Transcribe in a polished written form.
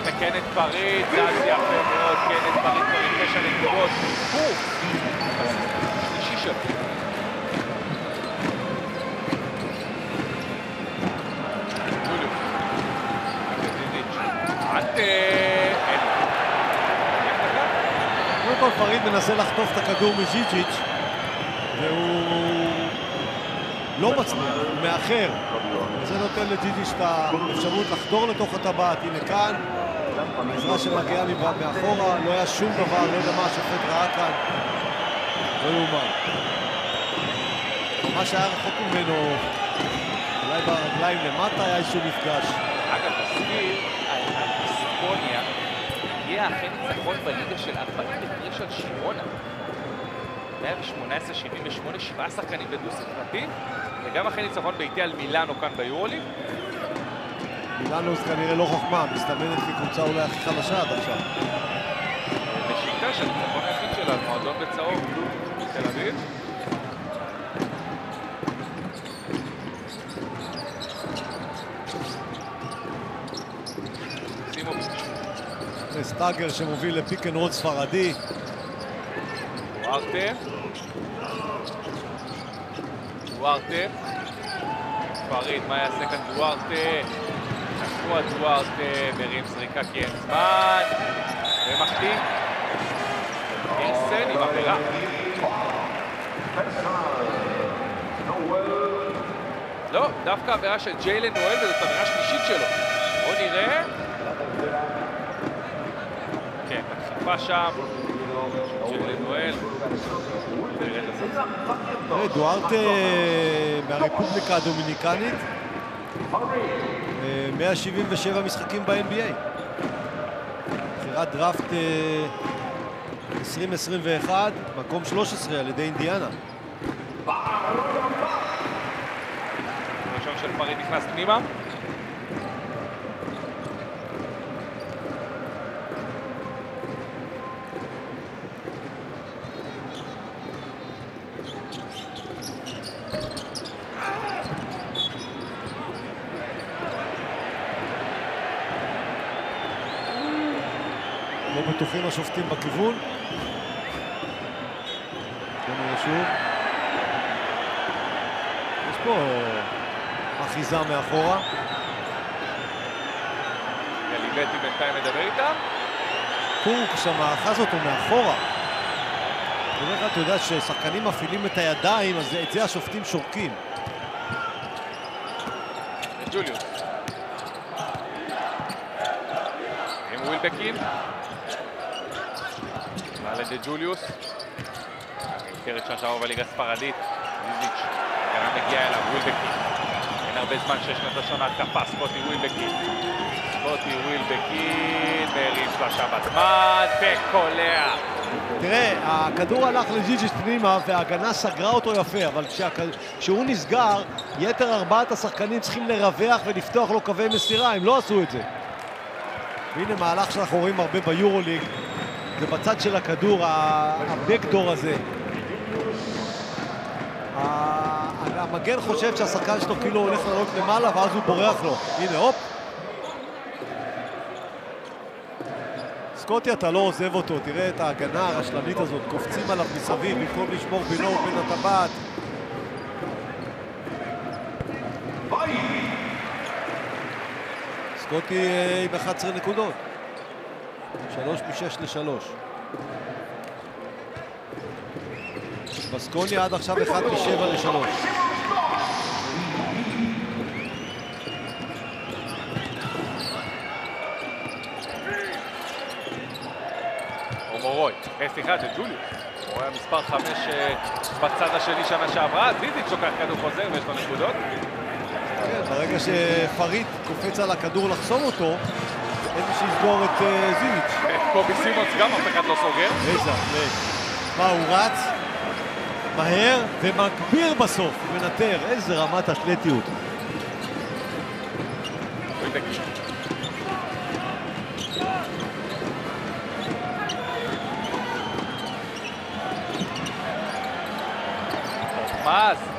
מתקן את פריד, זז יפה מאוד, כן, את פריד כבר 9 נקודות. שלישי שלו. ג'וליוס. קודם כל פריד מנסה לחטוף את הכדור מז'יז'יץ' והוא לא מצליח, הוא מאחר. זה נותן לג'יז'יץ' את האפשרות לחדור לתוך הטבעת. הנה כאן, העזרה שמגיעה מאחורה, לא היה שום דבר, לא יודע מה השופט ראה כאן. לא יאומן. מה שהיה רחוק ממנו, אולי ברגליים למטה היה איזשהו מפגש. אגב, תסביר על בסקוניה, הגיע אכן ניצחון בליגה של 49 על שירונה. 118-78, 7 שחקנים בדו ספרתי, וגם אחרי ניצחון ביתי על מילאנו כאן ביורוליג. מילאנו זה כנראה לא חוכמה, מסתמנת כקבוצה אולי הכי חלשה עד עכשיו. בשיטה שהניצחון היחיד שלה, מועדון בצהוב, תל אביב. סטאגר שמוביל לפיק אנד רול ספרדי. דוארטה. פריד, מה יעשה כאן דוארטה? נקוע דוארטה, מרים זריקה כי אין זמן. ומחטיא. גירסן עם עבירה. לא, דווקא עבירה של ג'יילן נואל, וזאת עבירה שלישית שלו. בואו נראה. כן, התחפה שם. ג'יילן נואל. דוארטה מהרפובליקה הדומיניקנית, 177 משחקים ב-NBA. בחירת דראפט 2021, מקום 13 על ידי אינדיאנה. ראשון של פריד נכנס פנימה. לא בטוחים השופטים בכיוון. בוא נראה שוב. יש פה אחיזה מאחורה. גליבטי בינתיים מדבר איתם. קורק שם אחז אותו מאחורה. בדרך כלל אתה יודע ששחקנים מפעילים את הידיים, אז את זה השופטים שורקים. ג'וליוס. עם ווילבקין. מעלה ג'וליוס. נמכרת שעה שעבר בליגה הספרדית. זיזיץ'. הגנה מגיעה אליו, ווילבקין. אין הרבה זמן שיש נתשון התקפה, סקוטי ווילבקין. סקוטי ווילבקין, מרים שלושה בזמן, וקולע. תראה, הכדור הלך לג'יג'יץ' פנימה וההגנה סגרה אותו יפה, אבל כשהוא נסגר, יתר ארבעת השחקנים צריכים לרווח ולפתוח לו קווי מסירה, הם לא עשו את זה. והנה מהלך שאנחנו רואים הרבה ביורוליג, זה בצד של הכדור, הבקדור הזה. המגן חושב שהשחקן שלו כאילו הולך לעלות למעלה ואז הוא בורח לו. הנה, הופ. סקוטי, אתה לא עוזב אותו, תראה את ההגנה הרשלנית הזאת, קופצים עליו מסביב במקום לשמור בינו ובין הטבעת. סקוטי עם 11 נקודות. 3 מ-6 ל-3. בסקוניה עד עכשיו 1 מ-7 ל-3. מורוי, סליחה, זה ג'וליוס. הוא היה מספר 5 בצד השני שנה שעברה, זיזיץ' לוקח כדור חוזר ויש לו נקודות. ברגע שפריד קופץ על הכדור לחסום אותו, אין מי שיסגור את זיזיץ'. קובי סימונס גם אף אחד לא סוגר. איזה, מה, הוא רץ מהר ומגביר בסוף, מנטר, איזה רמת אתלטיות. מאז